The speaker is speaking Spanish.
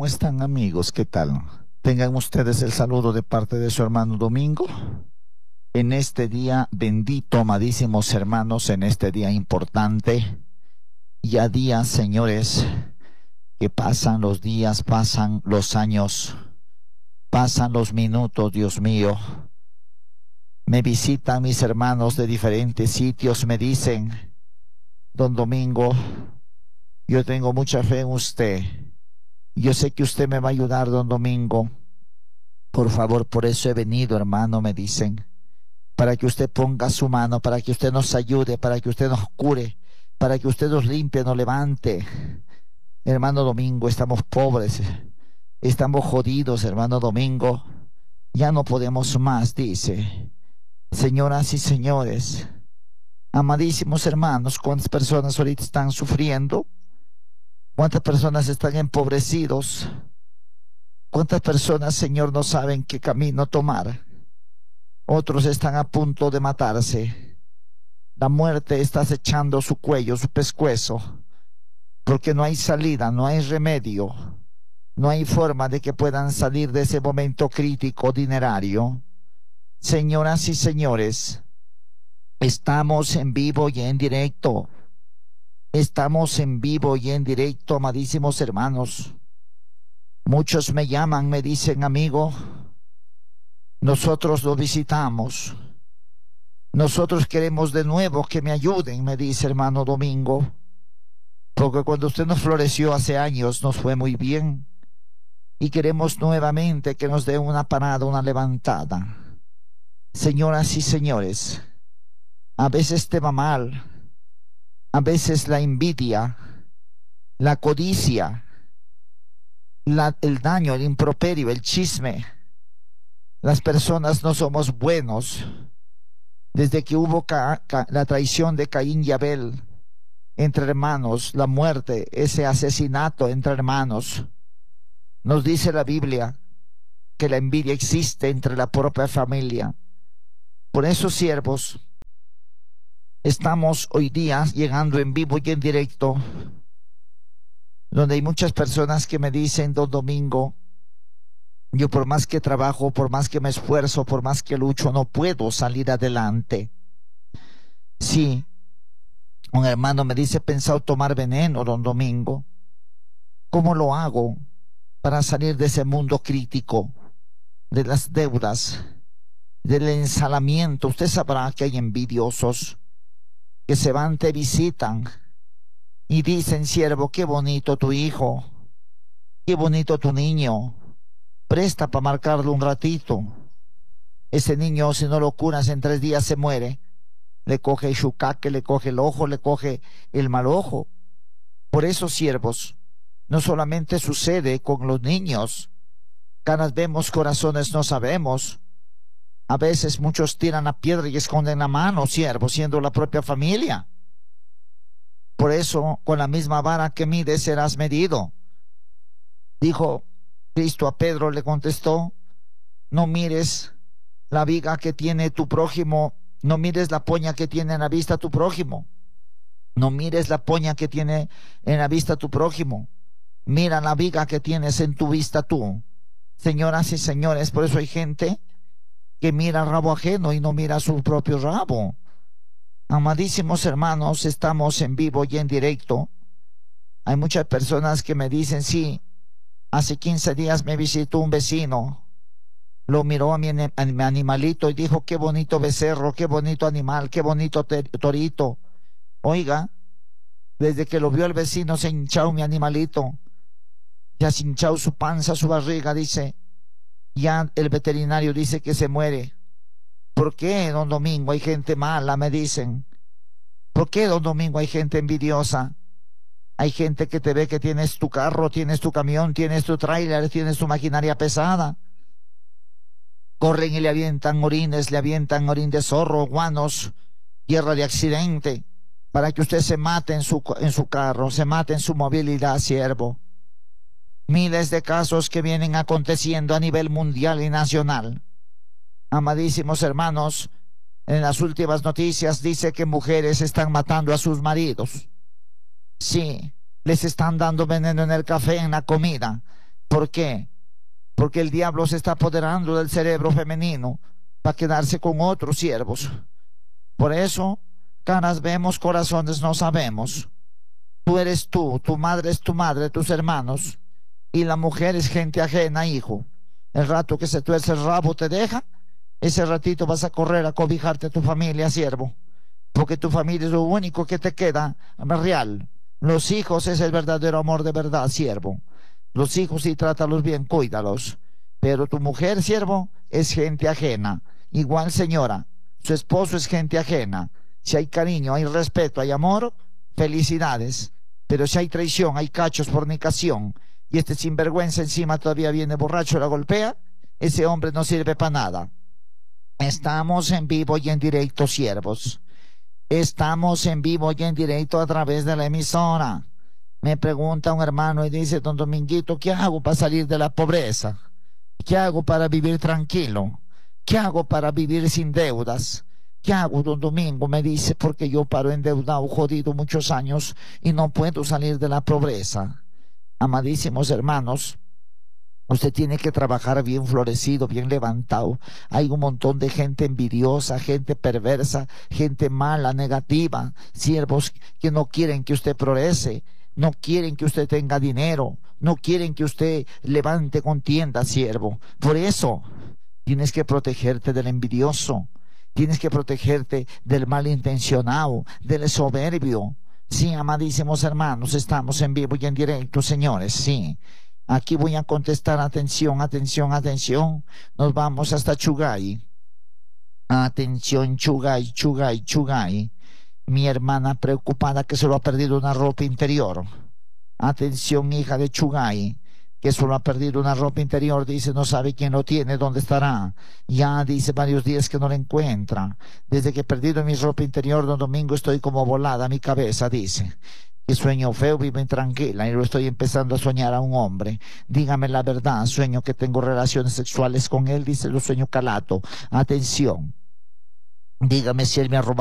¿Cómo están, amigos? ¿Qué tal? Tengan ustedes el saludo de parte de su hermano Domingo. En este día bendito, amadísimos hermanos, en este día importante, y a días, señores, que pasan los días, pasan los años, pasan los minutos, Dios mío. Me visitan mis hermanos de diferentes sitios, me dicen: don Domingo, yo tengo mucha fe en usted. Yo sé que usted me va a ayudar, don Domingo. Por favor, por eso he venido, hermano, me dicen. Para que usted ponga su mano, para que usted nos ayude, para que usted nos cure, para que usted nos limpie, nos levante. Hermano Domingo, estamos pobres, estamos jodidos, hermano Domingo. Ya no podemos más, dice. Señoras y señores, amadísimos hermanos, ¿cuántas personas ahorita están sufriendo? ¿Cuántas personas están empobrecidos? ¿Cuántas personas, Señor, no saben qué camino tomar? Otros están a punto de matarse. La muerte está acechando su cuello, su pescuezo, porque no hay salida, no hay remedio, no hay forma de que puedan salir de ese momento crítico dinerario. Señoras y señores, estamos en vivo y en directo. Estamos en vivo y en directo, amadísimos hermanos. Muchos me llaman, me dicen: amigo, nosotros lo visitamos. Nosotros queremos de nuevo que me ayuden, me dice hermano Domingo. Porque cuando usted nos floreció hace años nos fue muy bien. Y queremos nuevamente que nos dé una parada, una levantada. Señoras y señores, a veces te va mal. A veces la envidia, la codicia, el daño, el improperio, el chisme. Las personas no somos buenos. Desde que hubo la traición de Caín y Abel entre hermanos, la muerte, ese asesinato entre hermanos, nos dice la Biblia que la envidia existe entre la propia familia. Por eso, siervos, estamos hoy día llegando en vivo y en directo, donde hay muchas personas que me dicen: don Domingo, yo por más que trabajo, por más que me esfuerzo, por más que lucho, no puedo salir adelante. Sí, un hermano me dice: he pensado tomar veneno, don Domingo. ¿Cómo lo hago para salir de ese mundo crítico, de las deudas, del ensalamiento? Usted sabrá que hay envidiosos que se van, te visitan y dicen: siervo, qué bonito tu hijo, qué bonito tu niño, presta para marcarlo un ratito. Ese niño, si no lo curas en 3 días, se muere. Le coge el chucaque, le coge el ojo, le coge el mal ojo. Por eso, siervos, no solamente sucede con los niños. Caras vemos, corazones no sabemos. A veces muchos tiran la piedra y esconden la mano, siervos, siendo la propia familia. Por eso, con la misma vara que mides serás medido. Dijo Cristo a Pedro, le contestó: no mires la viga que tiene tu prójimo, no mires la poña que tiene en la vista tu prójimo. No mires la poña que tiene en la vista tu prójimo. Mira la viga que tienes en tu vista tú. Señoras y señores, por eso hay gente que mira el rabo ajeno y no mira su propio rabo. Amadísimos hermanos, estamos en vivo y en directo. Hay muchas personas que me dicen: sí, hace 15 días me visitó un vecino, lo miró a mi animalito y dijo: qué bonito becerro, qué bonito animal, qué bonito torito. Oiga, desde que lo vio el vecino se hinchó mi animalito, ya se hinchó su panza, su barriga, dice. Ya el veterinario dice que se muere. ¿Por qué, don Domingo, hay gente mala? Me dicen. ¿Por qué, don Domingo, hay gente envidiosa? Hay gente que te ve que tienes tu carro, tienes tu camión, tienes tu tráiler, tienes tu maquinaria pesada. Corren y le avientan orines, le avientan orín de zorro, guanos, tierra de accidente, para que usted se mate en su carro, se mate en su movilidad, siervo. Miles de casos que vienen aconteciendo a nivel mundial y nacional. Amadísimos hermanos, en las últimas noticias dice que mujeres están matando a sus maridos. Sí, les están dando veneno en el café, en la comida, ¿Por qué? Porque el diablo se está apoderando del cerebro femenino para quedarse con otros siervos. Por eso, caras vemos, corazones no sabemos. Tú eres tú, tu madre es tu madre, tus hermanos, y la mujer es gente ajena, hijo. El rato que se tuerce el rabo te deja, ese ratito vas a correr a cobijarte a tu familia, siervo, porque tu familia es lo único que te queda real. Los hijos es el verdadero amor de verdad, siervo. Los hijos, si trátalos bien, cuídalos. Pero tu mujer, siervo, es gente ajena. Igual, señora, su esposo es gente ajena. Si hay cariño, hay respeto, hay amor, felicidades. Pero si hay traición, hay cachos, fornicación, y este sinvergüenza encima todavía viene borracho y la golpea, ese hombre no sirve para nada. Estamos en vivo y en directo, siervos. Estamos en vivo y en directo a través de la emisora. Me pregunta un hermano y dice: don Dominguito, ¿qué hago para salir de la pobreza? ¿Qué hago para vivir tranquilo? ¿Qué hago para vivir sin deudas? ¿Qué hago, don Domingo? Me dice, porque yo paro endeudado, jodido muchos años y no puedo salir de la pobreza. Amadísimos hermanos, usted tiene que trabajar bien florecido, bien levantado. Hay un montón de gente envidiosa, gente perversa, gente mala, negativa, siervos que no quieren que usted progrese, no quieren que usted tenga dinero, no quieren que usted levante contienda, siervo. Por eso tienes que protegerte del envidioso, tienes que protegerte del malintencionado, del soberbio. Sí, amadísimos hermanos, estamos en vivo y en directo, señores, sí. Aquí voy a contestar, atención, atención, atención. Nos vamos hasta Chugay. Atención, Chugay, Chugay, Chugay. Mi hermana preocupada que solo ha perdido una ropa interior. Atención, hija de Chugay, que solo ha perdido una ropa interior. Dice, no sabe quién lo tiene, dónde estará. Ya dice varios días que no la encuentra. Desde que he perdido mi ropa interior, don Domingo, estoy como volada mi cabeza, dice. Que sueño feo, vivo intranquila y lo estoy empezando a soñar a un hombre. Dígame la verdad, sueño que tengo relaciones sexuales con él, dice, lo sueño calato. Atención, dígame si él me ha robado